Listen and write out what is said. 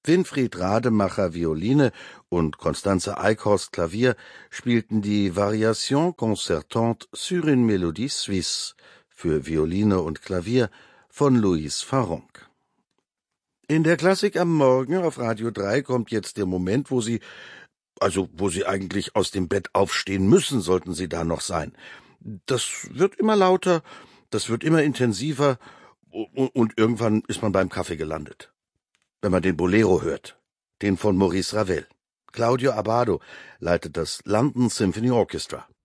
Winfried Rademacher Violine und Constanze Eichhorst Klavier spielten die Variation concertante sur une mélodie suisse für Violine und Klavier von Louise Farrenc. In der Klassik am Morgen auf Radio 3 kommt jetzt der Moment, wo Sie eigentlich aus dem Bett aufstehen müssen, sollten Sie da noch sein. Das wird immer lauter, das wird immer intensiver und irgendwann ist man beim Kaffee gelandet. Wenn man den Bolero hört, den von Maurice Ravel. Claudio Abbado leitet das London Symphony Orchestra.